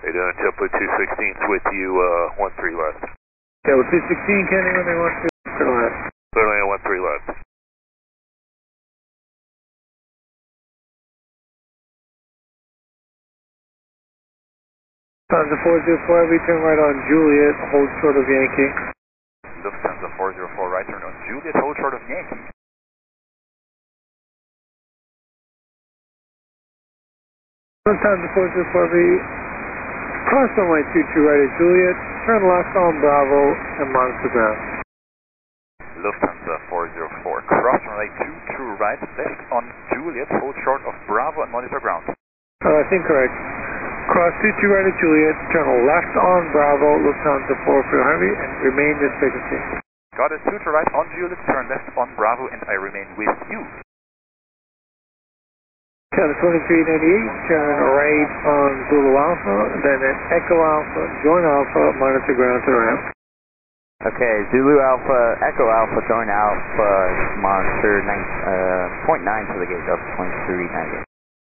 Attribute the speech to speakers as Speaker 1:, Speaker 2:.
Speaker 1: Hey, doing JetBlue 216 with you, 13 left.
Speaker 2: Okay, with 216, Kenny, when they want to, clear left.
Speaker 1: Clear land 13 left.
Speaker 2: Lufthansa 404, we turn right on Juliet, hold short of Yankee.
Speaker 3: Lufthansa 404, right turn on Juliet, hold short of Yankee.
Speaker 2: Lufthansa 404, we cross runway 22 right at Juliet, turn left on Bravo, and monitor ground.
Speaker 3: Lufthansa 404, cross runway 22 right, left on Juliet, hold short of Bravo and monitor ground.
Speaker 2: That's incorrect. Cross 22 right at Juliet, turn left on Bravo, Lufthansa 404 Heavy, and remain this frequency.
Speaker 3: Got it, 22 right on Juliet, turn left on Bravo, and I remain with you.
Speaker 2: Channel 2398, turn right on Zulu Alpha, then at Echo Alpha, join Alpha, monitor ground to the ramp.
Speaker 4: Okay, Zulu Alpha, Echo Alpha, join Alpha, monitor 0.9 to the gate of 2398.